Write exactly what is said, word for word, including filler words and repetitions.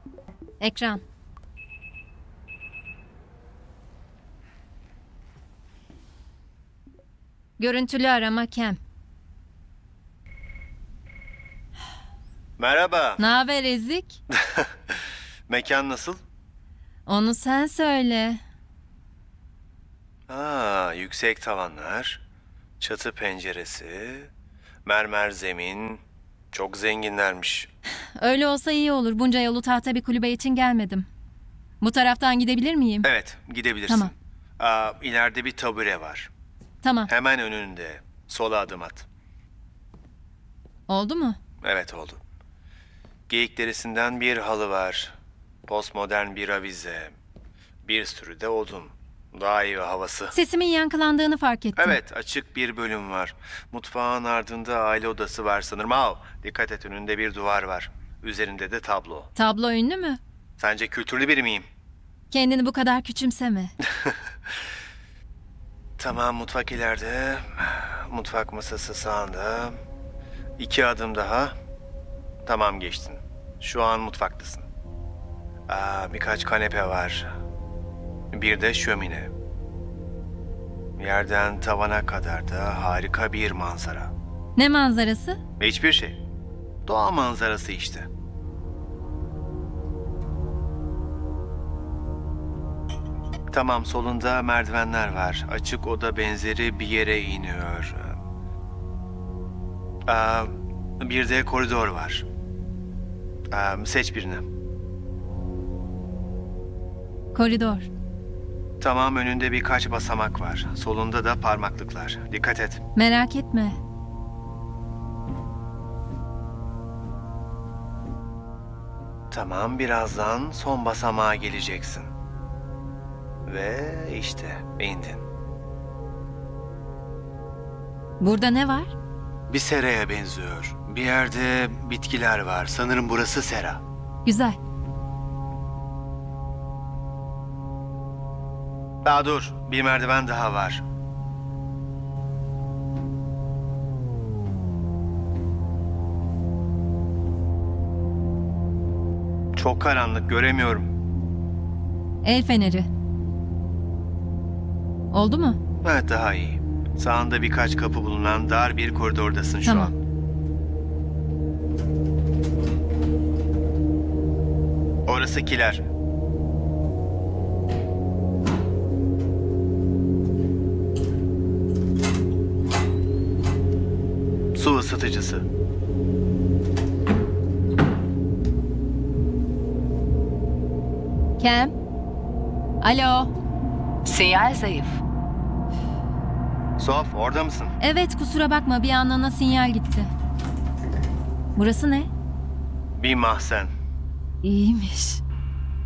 Ekran. Görüntülü arama Kem. Merhaba. Ne haber Ezik? Mekan nasıl? Onu sen söyle. Aa, yüksek tavanlar, çatı penceresi, mermer zemin. Çok zenginlermiş. Öyle olsa iyi olur. Bunca yolu tahta bir kulübe için gelmedim. Bu taraftan gidebilir miyim? Evet, gidebilirsin. Tamam. Aa, ileride bir tabure var. Tamam. Hemen önünde. Sola adım at. Oldu mu? Evet, oldu. Geyik derisinden bir halı var. Postmodern bir avize. Bir sürü de odun. Daha iyi bir havası. Sesimin yankılandığını fark ettim. Evet, açık bir bölüm var. Mutfağın ardında aile odası var sanırım. Aa, dikkat et, önünde bir duvar var. Üzerinde de tablo. Tablo ünlü mü? Sence kültürlü biri miyim? Kendini bu kadar küçümseme. Tamam, mutfak ileride. Mutfak masası sağında. İki adım daha. Tamam, geçtin. Şu an mutfaktasın. Aa, birkaç kanepe var. Bir de şömine. Yerden tavana kadar da harika bir manzara. Ne manzarası? Hiçbir şey. Doğa manzarası işte. Tamam, solunda merdivenler var. Açık oda benzeri bir yere iniyor. Aa, bir de koridor var. Aa, seç birini. Koridor. Tamam, önünde birkaç basamak var. Solunda da parmaklıklar. Dikkat et. Merak etme. Tamam, birazdan son basamağa geleceksin. Ve işte indin. Burada ne var? Bir seraya benziyor. Bir yerde bitkiler var. Sanırım burası sera. Güzel. Daha dur. Bir merdiven daha var. Çok karanlık, göremiyorum. El feneri. Oldu mu? Evet, daha iyi. Sağında birkaç kapı bulunan dar bir koridordasın şu Tamam. an. Orası kiler. Su ısıtıcısı. Kem? Alo? Sinyal zayıf. Sof, orada mısın? Evet, kusura bakma, bir anlığına sinyal gitti. Burası ne? Bir mahzen. İyiymiş.